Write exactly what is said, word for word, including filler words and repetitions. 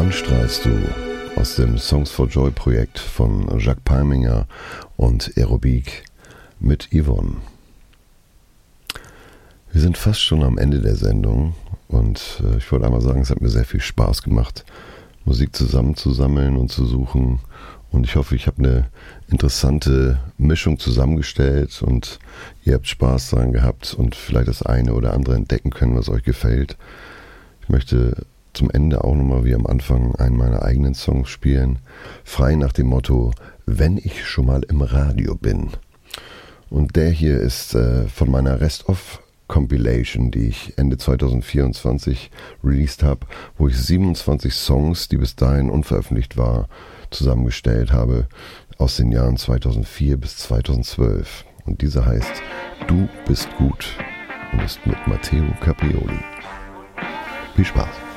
Wann strahlst du? Aus dem Songs for Joy Projekt von Jacques Palminger und Aerobic mit Yvonne. Wir sind fast schon am Ende der Sendung und äh, ich wollte einmal sagen, es hat mir sehr viel Spaß gemacht, Musik zusammenzusammeln und zu suchen, und ich hoffe, ich habe eine interessante Mischung zusammengestellt und ihr habt Spaß daran gehabt und vielleicht das eine oder andere entdecken können, was euch gefällt. Ich möchte zum Ende auch nochmal wie am Anfang einen meiner eigenen Songs spielen, frei nach dem Motto, wenn ich schon mal im Radio bin. Und der hier ist äh, von meiner Rest-of-Compilation, die ich Ende zwanzig vierundzwanzig released habe, wo ich siebenundzwanzig Songs, die bis dahin unveröffentlicht waren, zusammengestellt habe, aus den Jahren zweitausendvier bis zweitausendzwölf. Und dieser heißt Du bist gut und ist mit Matteo Caprioli. Viel Spaß!